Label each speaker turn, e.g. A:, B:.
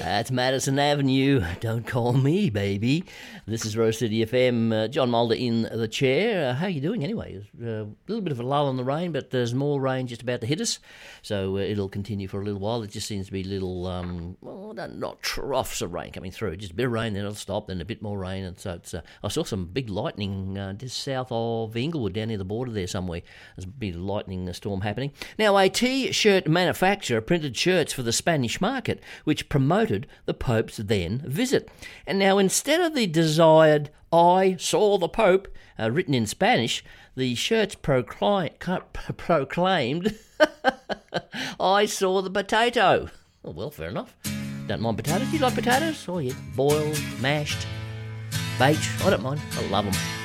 A: That's Madison Avenue. Don't call me, baby. This is Rose City FM. John Mulder in the chair. How are you doing anyway? A little bit of a lull in the rain, but there's more rain just about to hit us, so it'll continue for a little while. It just seems to be little, not troughs of rain coming through. Just a bit of rain, then it'll stop, then a bit more rain. And so it's, I saw some big lightning just south of Inglewood, down near the border there somewhere. There's a big lightning storm happening. Now, a T-shirt manufacturer printed shirts for the Spanish market, which promoted the Pope's then visit. And now, instead of the desired "I saw the Pope" written in Spanish, the shirts proclaimed "I saw the potato." Oh, well, fair enough. Don't mind potatoes. Do you like potatoes? Oh, yeah. Boiled, mashed, baked. I don't mind. I love them.